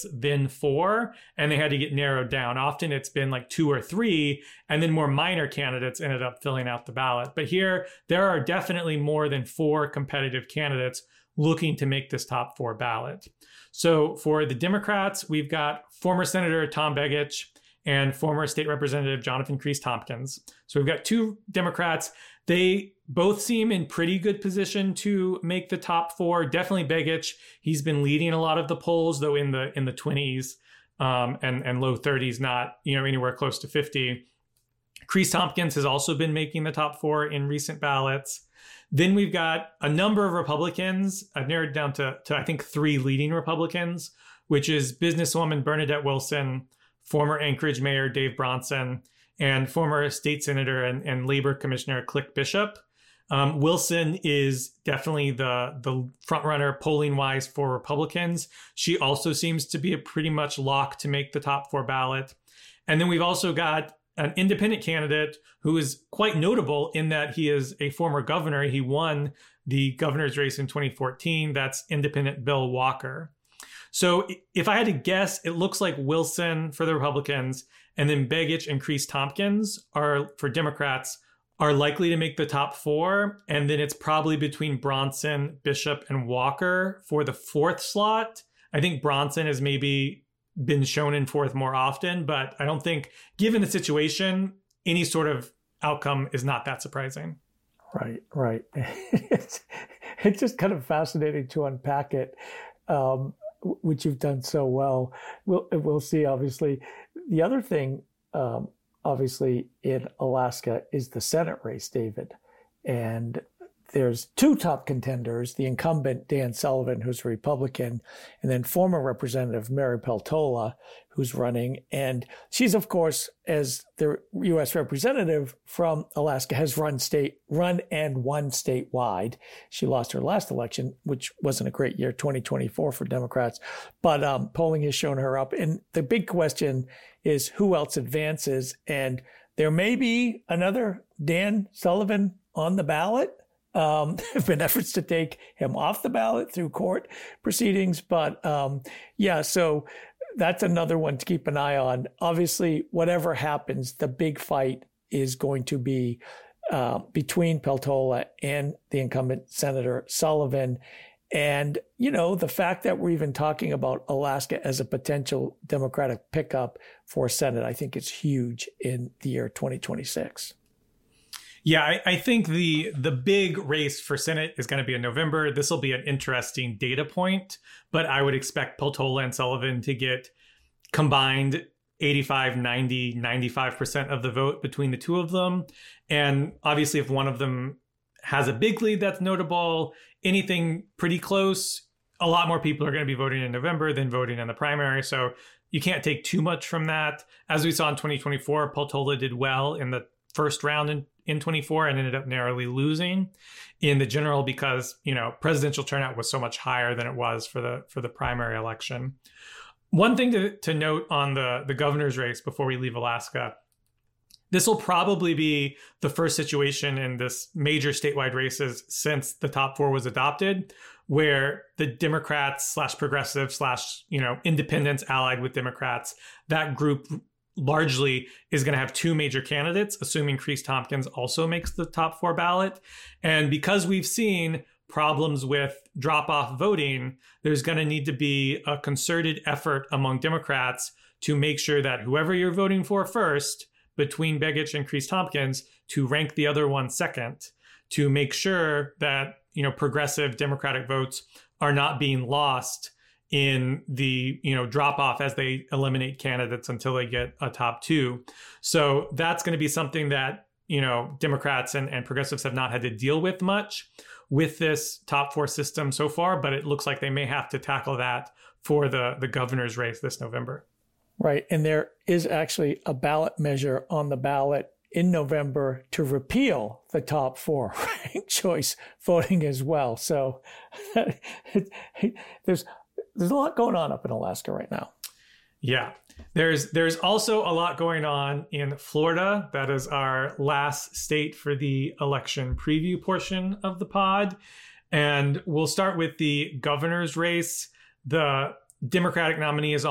been 4, and they had to get narrowed down. Often it's been like 2 or 3, and then more minor candidates ended up filling out the ballot. But here, there are definitely more than 4 competitive candidates looking to make this top 4 ballot. So for the Democrats, we've got former Senator Tom Begich and former State Representative Jonathan Kreis-Tompkins. So we've got 2 Democrats. They both seem in pretty good position to make the top 4. Definitely Begich. He's been leading a lot of the polls, though in the 20s and low 30s, not anywhere close to 50. Kreis-Tompkins has also been making the top 4 in recent ballots. Then we've got a number of Republicans. I've narrowed it down to I think 3 leading Republicans, which is businesswoman Bernadette Wilson, former Anchorage Mayor Dave Bronson, and former state senator and labor commissioner Click Bishop. Wilson is definitely the front runner polling wise for Republicans. She also seems to be a pretty much lock to make the top 4 ballot. And then we've also got an independent candidate who is quite notable in that he is a former governor. He won the governor's race in 2014. That's independent Bill Walker. So if I had to guess, it looks like Wilson for the Republicans and then Begich and Kreis-Tompkins are for Democrats are likely to make the top 4. And then it's probably between Bronson, Bishop, and Walker for the 4th slot. I think Bronson has maybe been shown in 4th more often, but I don't think, given the situation, any sort of outcome is not that surprising. Right. It's just kind of fascinating to unpack it, which you've done so well. We'll see, obviously. The other thing, obviously, in Alaska is the Senate race, David. And there's 2 top contenders, the incumbent Dan Sullivan, who's a Republican, and then former Representative Mary Peltola, who's running. And she's, of course, as the U.S. representative from Alaska, has run and won statewide. She lost her last election, which wasn't a great year, 2024 for Democrats. But polling has shown her up. And the big question is who else advances? And there may be another Dan Sullivan on the ballot. There have been efforts to take him off the ballot through court proceedings. But so that's another one to keep an eye on. Obviously, whatever happens, the big fight is going to be between Peltola and the incumbent Senator Sullivan. And, the fact that we're even talking about Alaska as a potential Democratic pickup for Senate, I think it's huge in the year 2026. Yeah, I think the big race for Senate is going to be in November. This will be an interesting data point, but I would expect Peltola and Sullivan to get combined 85, 90, 95% of the vote between the 2 of them. And obviously, if one of them has a big lead that's notable, anything pretty close, a lot more people are going to be voting in November than voting in the primary. So you can't take too much from that. As we saw in 2024, Peltola did well in the first round in 24 and ended up narrowly losing in the general because, presidential turnout was so much higher than it was for the primary election. One thing to note on the governor's race before we leave Alaska, this will probably be the first situation in this major statewide races since the top 4 was adopted, where the Democrats / progressive / independents allied with Democrats, that group largely is going to have 2 major candidates, assuming Kreis-Tompkins also makes the top 4 ballot. And because we've seen problems with drop-off voting, there's going to need to be a concerted effort among Democrats to make sure that whoever you're voting for first, between Begich and Kreis-Tompkins, to rank the other one second, to make sure that progressive Democratic votes are not being lost in the drop off as they eliminate candidates until they get a top 2. So that's going to be something that Democrats and progressives have not had to deal with much with this top 4 system so far, but it looks like they may have to tackle that for the governor's race this November. Right. And there is actually a ballot measure on the ballot in November to repeal the top 4 ranked choice voting as well. So there's a lot going on up in Alaska right now. Yeah. There's also a lot going on in Florida. That is our last state for the election preview portion of the pod. And we'll start with the governor's race. The Democratic nominee is